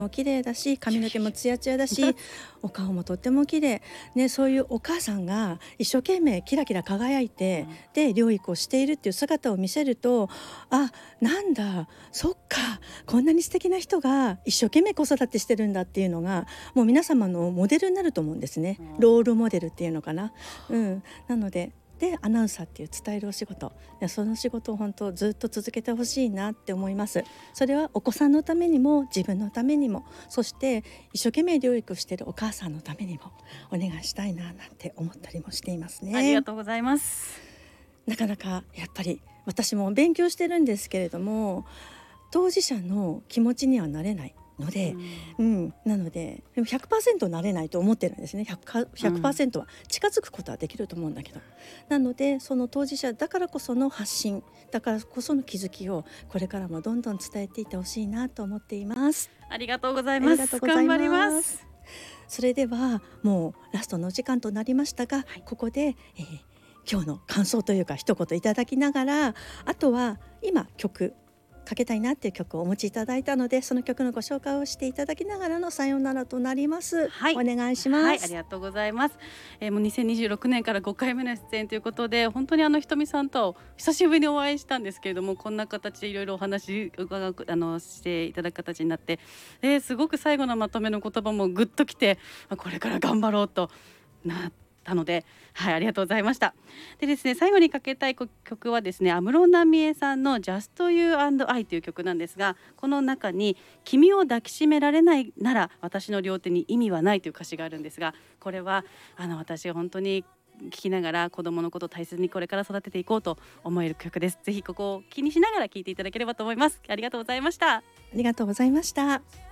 も綺麗だし、髪の毛もツヤツヤだし、お顔もとっても綺麗ね、そういうお母さんが一生懸命キラキラ輝いて、で療育をしているっていう姿を見せると、あ、なんだ、そっか、こんなに素敵な人が一生懸命子育てしてるんだっていうのが、もう皆様のモデルになると思うんですね。ロールモデルっていうのかな。なのでアナウンサーっていう伝えるお仕事、その仕事を本当ずっと続けてほしいなって思います。それはお子さんのためにも自分のためにも、そして一生懸命療育しているお母さんのためにもお願いしたいななんて思ったりもしていますね。 ありがとうございます。 なかなかやっぱり私も勉強してるんですけれども、当事者の気持ちにはなれないので、なので 100% なれないと思ってるんですね。 100% は近づくことはできると思うんだけど、なのでその当事者だからこその発信だからこその気づきをこれからもどんどん伝えていってほしいなと思っています。 ありがとうございます。頑張ります。 それではもうラストのお時間となりましたが、ここで、今日の感想というか一言いただきながら、あとは今曲かけたいなっていう曲をお持ちいただいたので、その曲のご紹介をしていただきながらのさようならとなります。お願いします。 はい、ありがとうございます。もう2026年から5回目の出演ということで、本当にひとみさんと久しぶりにお会いしたんですけれども、こんな形でいろいろお話伺うしていただく形になって、すごく最後のまとめの言葉もグッときて、これから頑張ろうとなったので、ありがとうございました。でですね、最後にかけたい曲はですね、安室奈美恵さんの Just You and I という曲なんですが、この中に君を抱きしめられないなら私の両手に意味はないという歌詞があるんですが、これは私が本当に聞きながら子供のことを大切にこれから育てていこうと思える曲です。ぜひここを気にしながら聴いていただければと思います。ありがとうございました。 ありがとうございました。